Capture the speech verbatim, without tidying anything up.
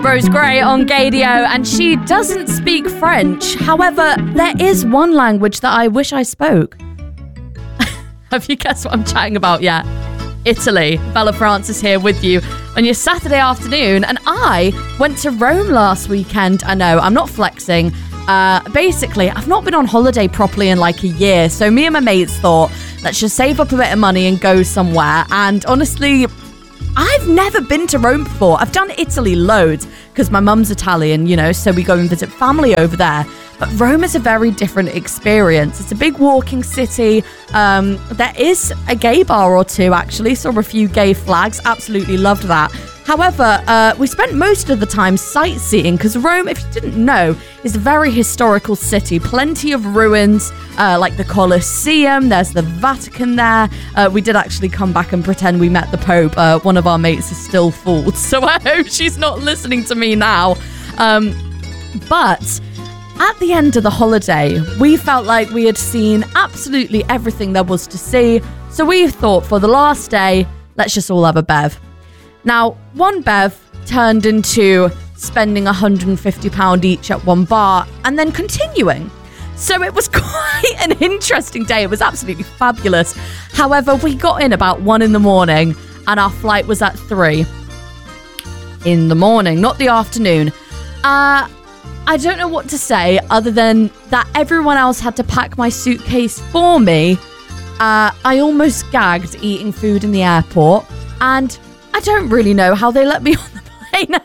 Rose Gray on Gaydio, and she doesn't speak French. However, there is one language that I wish I spoke. Have you guessed what I'm chatting about yet? Italy. Bella Francis here with you on your Saturday afternoon, and I went to Rome last weekend. I know, I'm not flexing. Uh, basically, I've not been on holiday properly in like a year, so me and my mates thought, let's just save up a bit of money and go somewhere. And honestly, I've never been to Rome before. I've done Italy loads because my mum's Italian, you know, so we go and visit family over there. But Rome is a very different experience. It's a big walking city. Um, there is a gay bar or two, actually. Saw a few gay flags. Absolutely loved that. However, uh, we spent most of the time sightseeing because Rome, if you didn't know, is a very historical city. Plenty of ruins, uh, like the Colosseum. There's the Vatican there. Uh, we did actually come back and pretend we met the Pope. Uh, one of our mates is still fooled, so I hope she's not listening to me now. Um, but at the end of the holiday, we felt like we had seen absolutely everything there was to see. So we thought for the last day, let's just all have a bev. Now, one bev turned into spending one hundred fifty pounds each at one bar and then continuing. So it was quite an interesting day. It was absolutely fabulous. However, we got in about one in the morning and our flight was at three in the morning, not the afternoon. Uh, I don't know what to say other than that everyone else had to pack my suitcase for me. Uh, I almost gagged eating food in the airport, and I don't really know how they let me on the plane